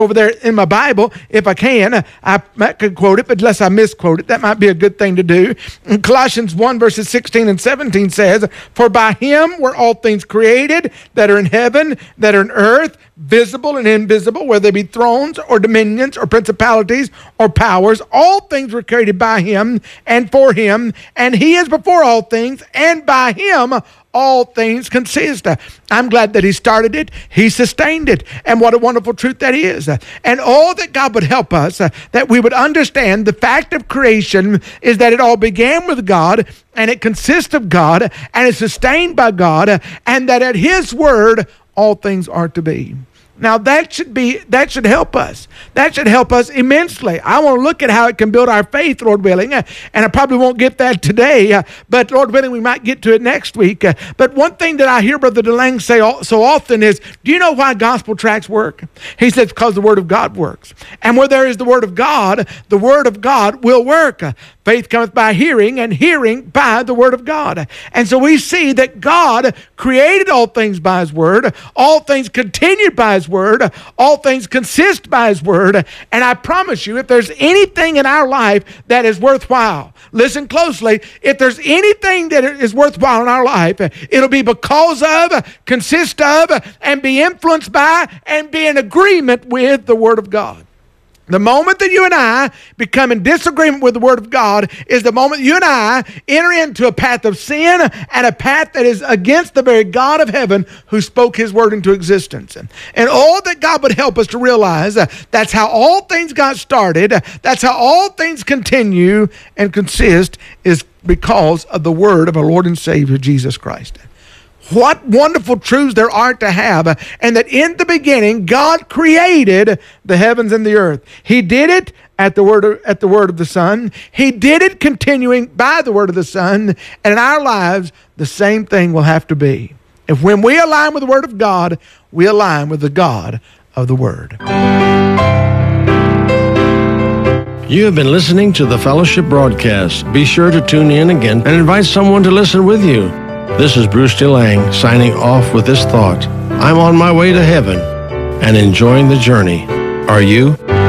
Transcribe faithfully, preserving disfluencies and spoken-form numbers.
over there in my Bible, if I can. I might could quote it, but unless I misquote it, that might be a good thing to do. In Colossians one, verses sixteen and seventeen says, "For by him were all things created that are in heaven, that are in earth, visible and invisible, whether they be thrones or dominions or principalities or powers. All things were created by him and for him, and he is before all things, and by him all things consist." I'm glad that he started it. He sustained it. And what a wonderful truth that is. And all that God would help us, uh, that we would understand the fact of creation is that it all began with God, and it consists of God, and is sustained by God, and that at his word, all things are to be. Now that should be, that should help us. That should help us immensely. I want to look at how it can build our faith, Lord willing, and I probably won't get that today, but Lord willing, we might get to it next week. But one thing that I hear Brother DeLange say so often is, do you know why gospel tracts work? He says, because the Word of God works. And where there is the Word of God, the Word of God will work. Faith cometh by hearing, and hearing by the Word of God. And so we see that God created all things by his Word. All things continued by his Word. All things consist by his Word. And I promise you, if there's anything in our life that is worthwhile, listen closely, if there's anything that is worthwhile in our life, it'll be because of, consist of, and be influenced by, and be in agreement with the Word of God. The moment that you and I become in disagreement with the Word of God is the moment you and I enter into a path of sin and a path that is against the very God of heaven who spoke his Word into existence. And all that God would help us to realize, uh, that's how all things got started. That's how all things continue and consist, is because of the Word of our Lord and Savior, Jesus Christ. What wonderful truths there are to have, and that in the beginning God created the heavens and the earth. He did it at the word of, at the word of the Son. He did it continuing by the word of the Son. And in our lives, the same thing will have to be. If when we align with the Word of God, we align with the God of the Word. You have been listening to the Fellowship Broadcast. Be sure to tune in again and invite someone to listen with you. This is Bruce DeLange signing off with this thought: I'm on my way to heaven and enjoying the journey. Are you?